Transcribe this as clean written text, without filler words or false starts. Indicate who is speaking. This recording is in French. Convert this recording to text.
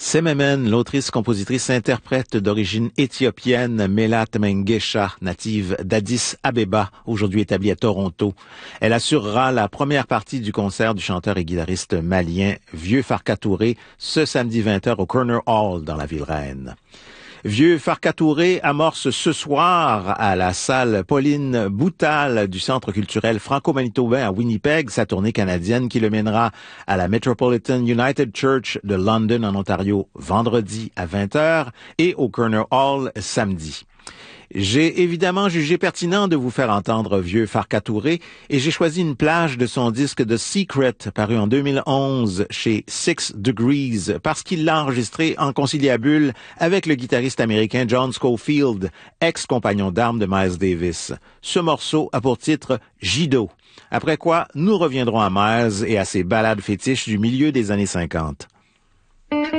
Speaker 1: Sememen, l'autrice-compositrice-interprète d'origine éthiopienne Melat Mengesha, native d'Addis Abeba, aujourd'hui établie à Toronto. Elle assurera la première partie du concert du chanteur et guitariste malien Vieux Farka Touré ce samedi 20h au Corner Hall dans la ville reine. Vieux Farka Touré amorce ce soir à la salle Pauline Boutal du Centre culturel franco-manitobain à Winnipeg sa tournée canadienne qui le mènera à la Metropolitan United Church de London en Ontario vendredi à 20h et au Corner Hall samedi. J'ai évidemment jugé pertinent de vous faire entendre Vieux Farka Touré et j'ai choisi une plage de son disque The Secret paru en 2011 chez 6 Degrees parce qu'il l'a enregistré en conciliabule avec le guitariste américain John Scofield, ex-compagnon d'armes de Miles Davis. Ce morceau a pour titre Jido. Après quoi, nous reviendrons à Miles et à ses ballades fétiches du milieu des années 50.